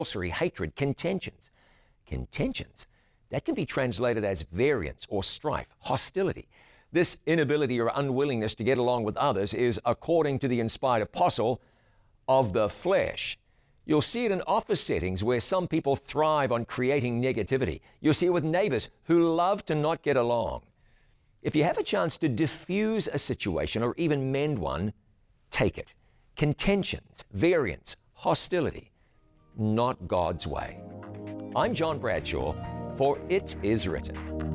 sorcery, hatred, contentions. Contentions, that can be translated as variance or strife, hostility. This inability or unwillingness to get along with others is, according to the inspired apostle, of the flesh. You'll see it in office settings where some people thrive on creating negativity. You'll see it with neighbors who love to not get along. If you have a chance to diffuse a situation or even mend one, take it. Contentions, variance, hostility, not God's way. I'm John Bradshaw for It Is Written.